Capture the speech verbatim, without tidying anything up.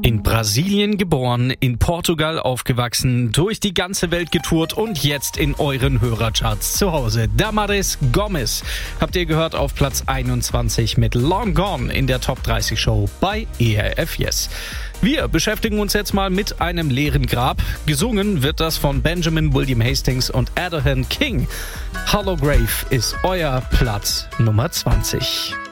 In Brasilien geboren, in Portugal aufgewachsen, durch die ganze Welt getourt und jetzt in euren Hörercharts zu Hause. Damaris Gomes habt ihr gehört auf Platz einundzwanzig mit Long Gone in der Top dreißig Show bei E R F Yes. Wir beschäftigen uns jetzt mal mit einem leeren Grab. Gesungen wird das von Benjamin William Hastings und Adrian King. Hollow Grave ist euer Platz Nummer zwanzig.